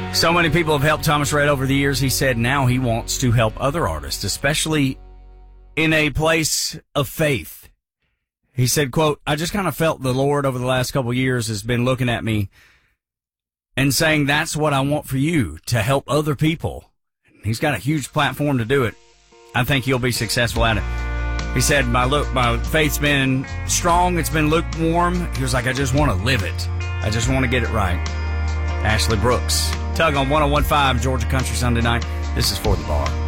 So many people have helped Thomas Rhett over the years. He said now he wants to help other artists, especially in a place of faith. He said, quote, I just kind of felt the Lord over the last couple of years has been looking at me and saying, that's what I want for you, to help other people. He's got a huge platform to do it. I think he'll be successful at it. He said, my faith's been strong. It's been lukewarm. He was like, I just want to live it. I just want to get it right. Ashley Brooks. Tug on 101.5 Georgia Country Sunday night. This is For the Bar.